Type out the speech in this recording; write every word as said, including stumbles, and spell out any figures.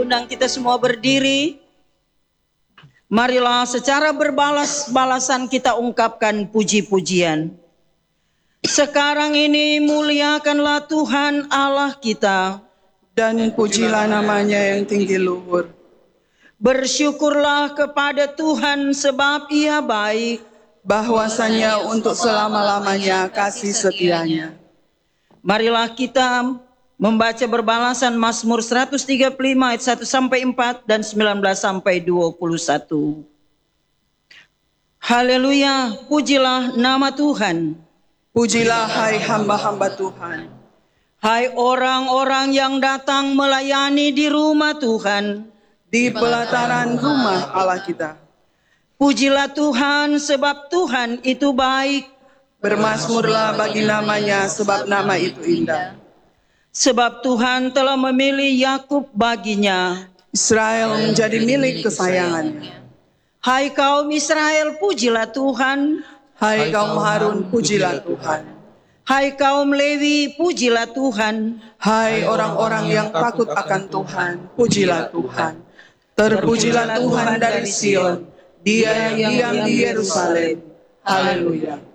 undang kita semua berdiri. Marilah secara berbalas-balasan kita ungkapkan puji-pujian. Sekarang ini muliakanlah Tuhan Allah kita, dan pujilah namanya yang tinggi luhur. Bersyukurlah kepada Tuhan sebab Ia baik, bahwasanya untuk selama-lamanya kasih setianya. Marilah kita membaca berbalasan Mazmur seratus tiga puluh lima ayat satu sampai empat dan sembilan belas sampai dua puluh satu. Haleluya, pujilah nama Tuhan. Pujilah hai hamba-hamba Tuhan. Hai orang-orang yang datang melayani di rumah Tuhan, di pelataran rumah Allah kita. Pujilah Tuhan sebab Tuhan itu baik. Bermazmurlah bagi namanya sebab nama itu indah. Sebab Tuhan telah memilih Yakub baginya, Israel menjadi milik kesayangannya. Hai kaum Israel, pujilah Tuhan. Hai kaum Harun, pujilah Tuhan. Hai kaum Lewi, pujilah Tuhan. Hai orang-orang yang takut akan Tuhan, pujilah Tuhan. Terpujilah Tuhan dari Sion, Dia yang diam di Yerusalem. Haleluya.